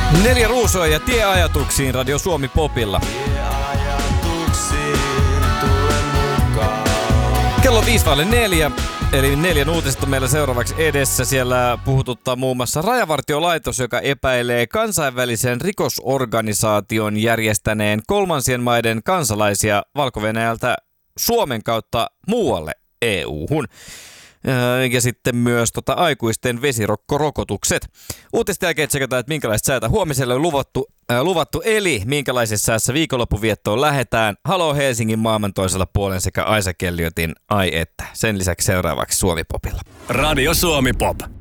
Neljä Ruusoa ja Tieajatuksiin Radio Suomi Popilla. Kello 5:04, eli 4 uutiset on meillä seuraavaksi edessä. Siellä puhututtaa muun muassa Rajavartiolaitos, joka epäilee kansainvälisen rikosorganisaation järjestäneen kolmansien maiden kansalaisia Valko-Venäjältä Suomen kautta muualle EU-hun. Ja sitten myös aikuisten vesirokkorokotukset. Uutisten jälkeen tsekataan, että minkälaista säätä huomiselle on luvattu, eli minkälaisessa säässä viikonloppuviettoon lähdetään. Halo Helsingin maailman toisella puolen sekä Aisa Kelliotin Ai että. Sen lisäksi seuraavaksi Suomi Popilla. Radio Suomi Pop.